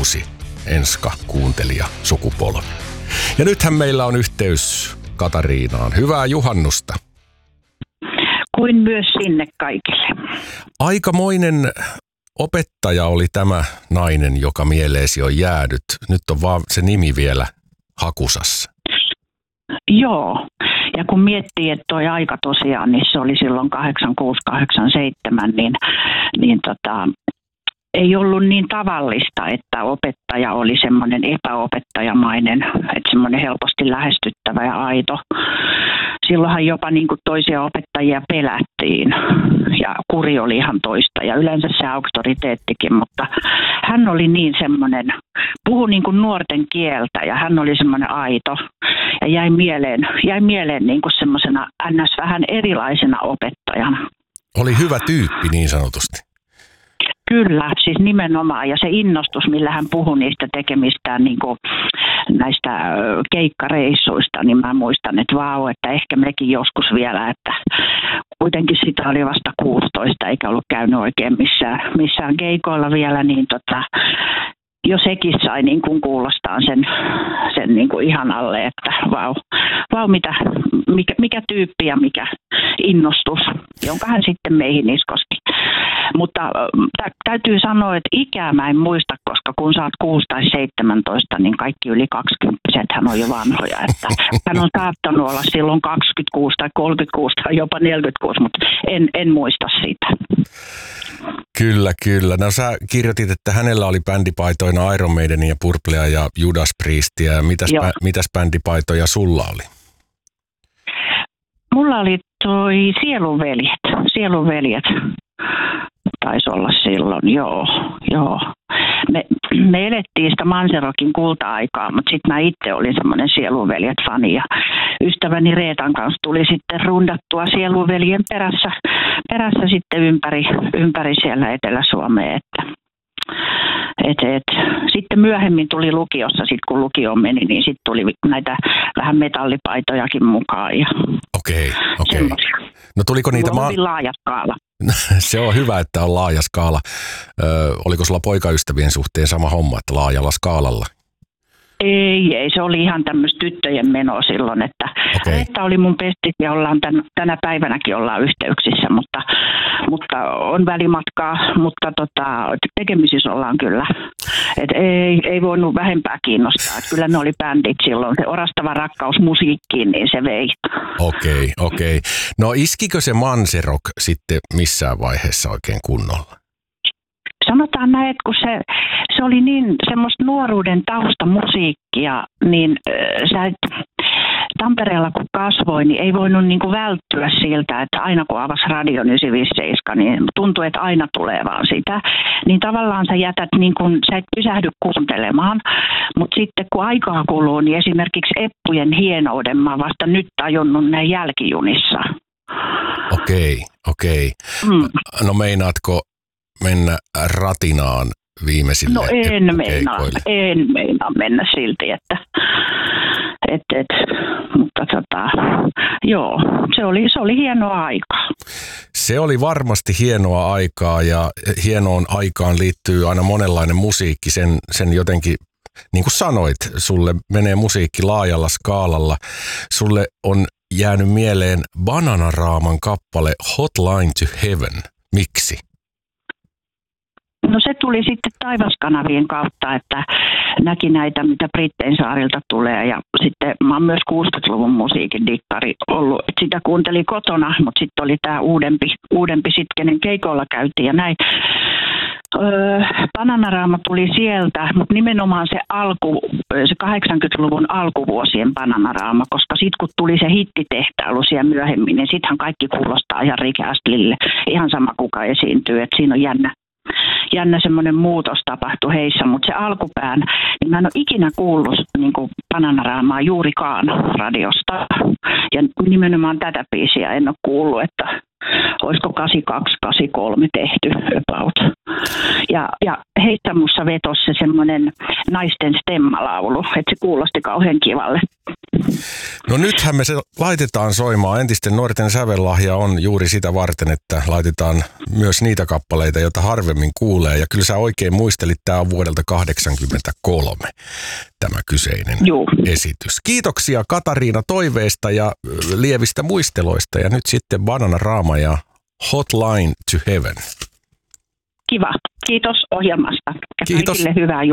uusi Enska-kuuntelija sukupolvi. Ja nythän meillä on yhteys Katariinaan. Hyvää juhannusta. Kuin myös sinne kaikille. Aikamoinen opettaja oli tämä nainen, joka mieleesi on jäänyt. Nyt on vaan se nimi vielä hakusassa. Joo. Ja kun miettii, että toi aika tosiaan, niin se oli silloin 86-87, niin ei ollut niin tavallista, että opettaja oli semmoinen epäopettajamainen, että semmoinen helposti lähestyttävä ja aito. Silloinhan jopa niin kuin toisia opettajia pelättiin ja kuri oli ihan toista ja yleensä se auktoriteettikin, mutta hän oli niin semmoinen, puhui niin kuin nuorten kieltä ja hän oli semmoinen aito ja jäi mieleen niin kuin semmoisena ns. Vähän erilaisena opettajana. Oli hyvä tyyppi niin sanotusti. Kyllä, siis nimenomaan. Ja se innostus, millä hän puhui niistä tekemistään niin kuin näistä keikkareissuista, niin mä muistan, että vau, että ehkä mekin joskus vielä, että kuitenkin sitä oli vasta 16, eikä ollut käynyt oikein missään keikoilla vielä, niin jo sekin sai niin kuin kuulostaa sen niin kuin ihanalle, että vau mikä tyyppi ja mikä innostus, jonka hän sitten meihin iskosti. Mutta täytyy sanoa, että ikää mä en muista, koska kun sä oot 6 tai 17, niin kaikki yli 20-vuotiaat hän on jo vanhoja. Että hän on saattanut olla silloin 26 tai 36 tai jopa 46, mutta en muista sitä. Kyllä. No sä kirjoitit, että hänellä oli bändipaitoina Iron Maidenia ja Purplea ja Judas Priestia. Mitäs bändipaitoja sulla oli? Mulla oli toi Sielunveljet. Taisi olla silloin, joo. Me elettiin sitä Manserockin kulta-aikaa, mutta sitten mä itse olin semmoinen Sielunveljet-fani ja ystäväni Reetan kanssa tuli sitten rundattua Sielunveljen perässä sitten ympäri siellä Etelä-Suomea, sitten myöhemmin tuli lukiossa, kun lukioon meni, niin sitten tuli näitä vähän metallipaitojakin mukaan. Okei. No tuliko niitä laaja skaala. Se on hyvä, että on laaja skaala. Oliko sulla poikaystävien suhteen sama homma, että laajalla skaalalla? Ei, se oli ihan tämmöistä tyttöjen menoa silloin, että oli mun pestit ja ollaan tänä päivänäkin ollaan yhteyksissä, mutta on välimatkaa, mutta tekemisissä ollaan kyllä. Et ei voinut vähempää kiinnostaa, että kyllä ne oli bändit silloin, se orastava rakkaus musiikkiin, niin se vei. Okei. No iskikö se Manserock sitten missään vaiheessa oikein kunnolla? Sanotaan näin, että kun se oli niin semmoista nuoruuden taustamusiikkia, niin Tampereella kun kasvoi, niin ei voinut niin kuin välttyä siltä, että aina kun avasi Radio 957, niin tuntui, että aina tulee vaan sitä. Niin tavallaan sä et pysähdy kuuntelemaan, mutta sitten kun aikaa kuluu, niin esimerkiksi Eppujen hienouden mä vasta nyt tajunnut näin jälkijunissa. Okei. No meinaatko mennä ratinaan viimeisille? No en meinaa mennä silti, mutta joo, se oli hienoa aikaa. Se oli varmasti hienoa aikaa ja hienoon aikaan liittyy aina monenlainen musiikki, sen jotenkin, niin kuin sanoit, sulle menee musiikki laajalla skaalalla. Sulle on jäänyt mieleen Bananaraaman kappale Hotline to Heaven. Miksi? No se tuli sitten taivaskanavien kautta, että näki näitä, mitä Brittein saarilta tulee. Ja sitten mä oon myös 60-luvun musiikin dikkari ollut. Et sitä kuuntelin kotona, mutta sitten oli tämä uudempi sitten, kenen keikoilla käytiin ja näin. Bananaraama tuli sieltä, mutta nimenomaan se 80-luvun alkuvuosien Bananaraama, koska sitten kun tuli se hittitehtailu siellä myöhemmin, niin sittenhän kaikki kuulostaa ihan Rick Astleylle, ihan sama kuka esiintyy, että siinä on jännä semmoinen muutos tapahtui heissä, mutta se alkupään, niin mä en ole ikinä kuullut niin kuin Bananaraamaa juurikaan radiosta. Ja nimenomaan tätä biisiä en ole kuullut, että olisiko 82-83 tehty about. Ja Heitsamussa vetosi se semmoinen naisten stemmalaulu, että se kuulosti kauhean kivalle. No nythän me se laitetaan soimaan. Entisten nuorten sävellahja on juuri sitä varten, että laitetaan myös niitä kappaleita, joita harvemmin kuulee. Ja kyllä sä oikein muistelit, tämä on vuodelta 1983 tämä kyseinen esitys. Kiitoksia Katariina toiveesta ja lievistä muisteloista. Ja nyt sitten Bananarama ja Hotline to Heaven. Kiva. Kiitos ohjelmasta. Ja Kiitos. Kaikille hyvää